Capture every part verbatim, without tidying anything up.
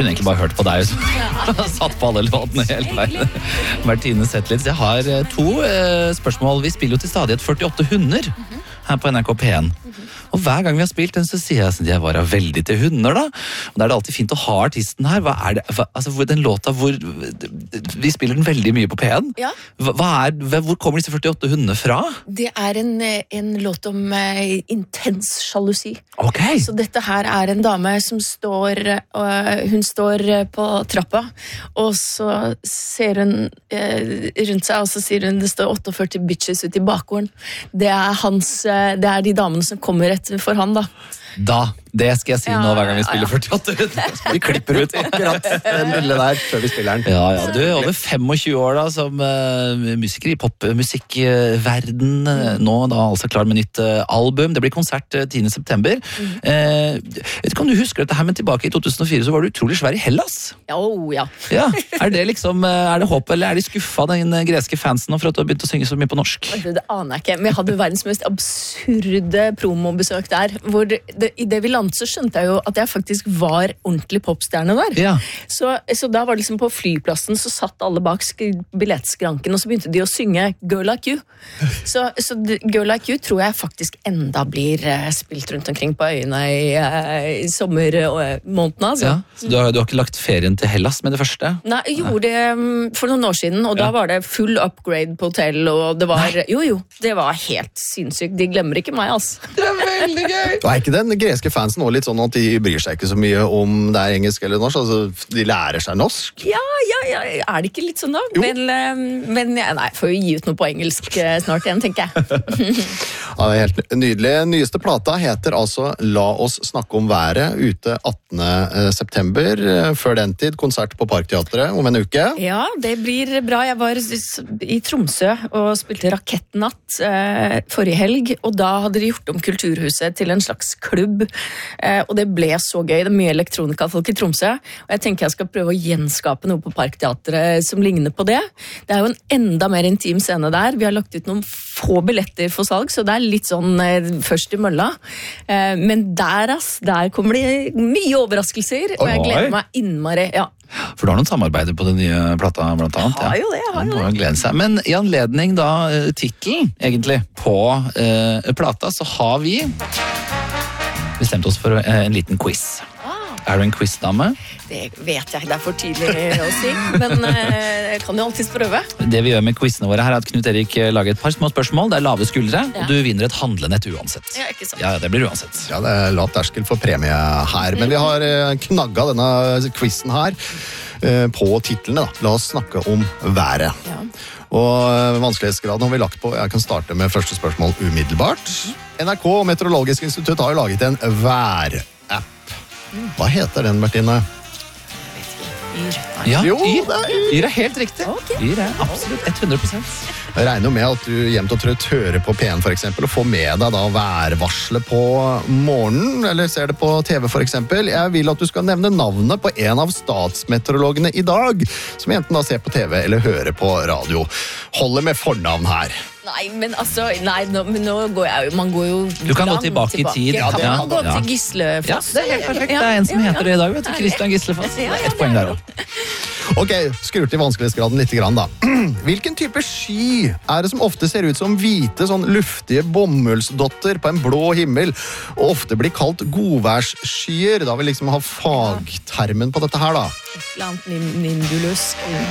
kunne egentlig bare hørt på deg som satt på alle låtene hele veien. Martine Zetlitz, jeg har to eh, spørsmål. Vi spiller jo til stadighet førtiåtte hunder her på N R K P en. Og hver gang vi har spilt den, så sier jeg at jeg var veldig til hunder da. Og da er det alltid fint å ha artisten her. Hva er det, hva, altså hvor, den låta hvor vi spiller den veldig mye på P en. Ja. Hva, hva er, hvor kommer disse førtiåtte hundene fra? Det er en, en låt om uh, intens sjalusi. Ok. Så dette her er en dame som står, uh, hun står på trappa, og så ser hun uh, rundt seg, og så sier hun det står førtiåtte bitches ute i bakgården. Det er, hans, uh, det er de damene som kommer etter for han da. Da, det skal jeg si nå hver gang vi spiller førtiåtte hunder. Vi klipper ut akkurat den lille der før vi spiller den. Ja, ja, du er over femogtjue år da, som uh, musiker i popmusikkverden. Uh, nå da altså klar med nytt uh, album. Det blir konsert uh, tiende september. Mm. Uh, vet ikke om du husker dette her, men tilbake i to tusen og fire så var du utrolig svær i Hellas. Oh, ja. Ja, er det liksom, uh, er det håp, eller er de skuffa den uh, greske fansen for at du har begynt å synge så mye på norsk? Det, det aner jeg ikke, men jeg hadde verdens mest absurde promobesøk der, hvor det, det, i det vi landet så skjønte jeg jo at jeg faktisk var ordentlig popstjerne der. Ja. Så, så da var det liksom på flyplassen så satt alle bak billettskranken, og så begynte de å synge Girl Like You. Så, så Girl Like You tror jeg faktisk enda blir uh, spilt rundt omkring på øyene i, uh, i sommermånedene. Altså. Ja. Så du har, du har ikke lagt ferien til Hellas med det første? Nei, jeg gjorde det um, for noen år siden, og Ja. da var det full upgrade på hotell, og det var, jo jo, det var helt sinnssykt. De glemmer ikke meg, altså. Det er veldig gøy! Og er ikke den greske fansen også litt sånn at de bryr seg ikke så mye om det er engelsk eller norsk? Altså, de lærer seg norsk? Ja, ja, ja, er det ikke litt sånn da? Jo. Men, um, men ja, nei, får jo gi ut noe på engelsk uh, snart igjen, tenker jeg. Ja, det er helt nydelig. Nyeste plata heter altså La oss snakke om været, ute attende september. Før den tid, konsert på Parkteatret om en uke. Ja, det blir bra. Jeg var i Tromsø og spilte Rakettnatt uh, forrige helg, og da hadde de gjort om Kulturhuset til en slags klubb, uh, og det ble så gøy. Det er mye elektronikafolk i Tromsø, og jeg tenker jeg skal prøve å gjenskape noe på Parkteatret som ligner på det. Det er jo en enda mer intim scene der. Vi har lagt ut noen få billetter for salg, så det er litt sånn uh, først i mølla. Uh, men der, ass, der kommer det mye overraskelser, og jeg gleder meg innmari, ja. For du har noen samarbeider på den nye plata, blant annet. Jeg har jo det, jeg har jo Man må glede seg. Men i anledning da eh, titlen, egentlig, på eh, plata, så har vi bestemt oss for eh, en liten quiz. Er du en quizdame? Det vet jeg, det er for tidlig å si, men eh, jeg kan jo alltid prøve. Det vi gjør med quizene våre her er at Knut Erik lager et par små spørsmål. Det er lave skuldre, Ja. og du vinner et handlenett uansett. Ja, ikke sant. Ja, det blir uansett. Ja, det er lav terskel for premie her, men vi har eh, knagga denne quizen her eh, på titlene da. La oss snakke om været. Ja. Og eh, vanskelighetsgraden har vi lagt på. Jeg kan starte med første spørsmål umiddelbart. N R K og Meteorologisk institutt har jo laget en værapp. Hva heter den, Martine? Yr. Ja, Jo, Yr. det er Yr. Yr er helt riktig. Ok. Yr er absolutt hundre prosent. Jeg regner jo med at du jevnt og trutt hører på P en for eksempel, og får med deg da værvarselet på morgenen, eller ser det på T V for eksempel. Jeg vil at du skal nevne navnet på en av statsmeteorologene i dag, som enten da ser på T V eller hører på radio. Holder med fornavn her. Nei, men altså, nei, nå, men nå går jeg jo, man går jo Du kan gå langt tilbake i tid. Kan Ja, man gå ja. til Gislefoss? Ja, det er helt perfekt. Det er en som heter det i dag, vet du. Christian Gislefoss. Det er ett poeng der også. Ok, skrur til vanskelighetsgraden litt grann da. Hvilken type sky er det som ofte ser ut som hvite, sånn luftige bomullsdotter på en blå himmel, og ofte blir kalt godværsskyer? Da vil liksom ha fagtermen på dette her da. Et eller annet nim- nimbulus,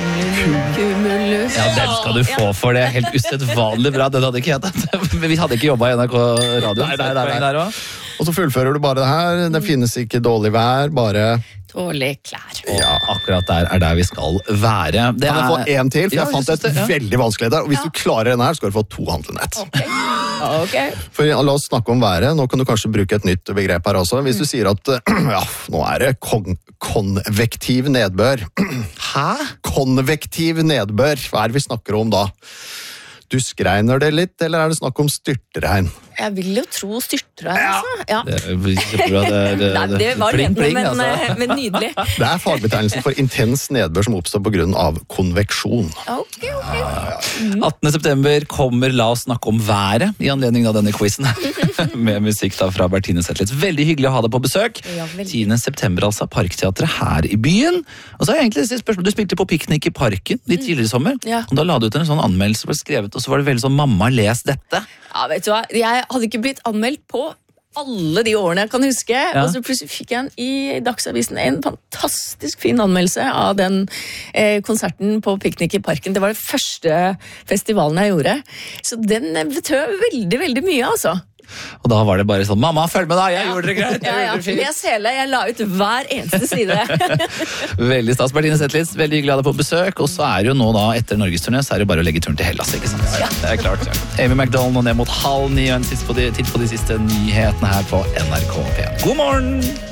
cumulus. Ja, den skal du få for det. Helt usedvanlig bra. Den hadde ikke jeg tatt. Men vi hadde ikke jobbet i N R K Radio. Nei, nei, nei, nei. Der også. Og så fullfører du bare det her. Det finnes ikke dårlig vær, bare... Tålig klær. Ja, akkurat der er der vi skal være. Det Kan jeg få er- en til? For Ja, jeg fant jeg et synes det, ja. veldig vanskelig der. Og hvis Ja. du klarer den her, skal du få to handlenett. Ok. Ok. For la oss snakke om været. Nå kan du kanskje bruke et nytt begrep her også. Hvis du sier at ja, nå er det kon konvektiv nedbør. Hæ? Konvektiv nedbør. Hva er det vi snakker om da? Duskregner det litt, eller er det snakk om styrtregn? Jeg vil jo tro styrter her, altså. Ja. Det, er kjempebra, det, er- det, Nei, det var pling, ledende, pling, men, altså. men nydelig. Det er fagbetegnelsen for intens nedbør som oppstår på grunn av konveksjon. Ok, ok. attende september kommer La oss snakke om været i anledning av denne quizen. Med musikk da fra Bertine Zetlitz. Veldig hyggelig å ha deg på besøk. Ja, veldig. tiende september, altså, Parkteatret her i byen. Og så har jeg egentlig et spørsmål. Du spilte på Piknik i parken litt tidligere i sommer. Ja. Og da la du ut en sånn anmeldelse som ble skrevet, og så var det veldig sånn, mamma, les dette. Ja, vet du hva? Jeg hadde ikke blitt anmeldt på alle de årene jeg kan huske. Ja. Og så plutselig fikk jeg en, i Dagsavisen en fantastisk fin anmeldelse av den eh, konserten på Piknik i parken. Det var den første festivalen jeg gjorde. Så den eh, betød veldig, veldig mye, altså. Og da var det bare sånn, mamma, følg med da, jeg gjorde det greit. Ja, Jeg ja. gjorde det fint. Les hele. Jeg la ut hver eneste side. Veldig stas, Bertine Zetlitz. Veldig hyggelig å ha deg på besøk. Og så er det jo nå da, etter Norgesturné, så er det bare å legge turen til Hellas, ikke sant? Det er klart. Ja. Amy McDonald nå ned mot halv ni, og en titt på de, titt på de siste nyhetene her på N R K P. God morgen!